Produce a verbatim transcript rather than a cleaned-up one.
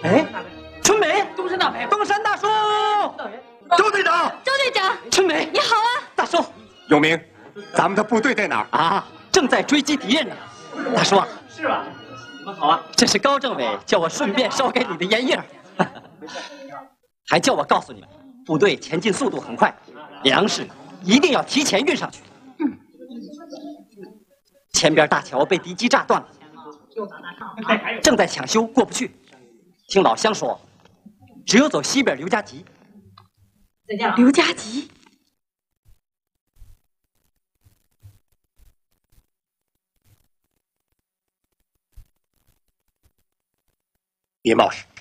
哎，春梅， 东山大陪， 东山大叔， 周队长， 周队长， 春梅， 你好啊， 大叔， 有名，咱们的部队在哪儿啊？正在追击敌人呢。大叔啊， 是吧？你们好啊， 这是高政委叫我顺便捎给你的烟叶，还叫我告诉你们，部队前进速度很快，粮食一定要提前运上去。嗯，前边大桥被敌机炸断了，正在抢修，过不去。听老乡说，只有走西边刘家集。 再见了，刘家集。 别冒失。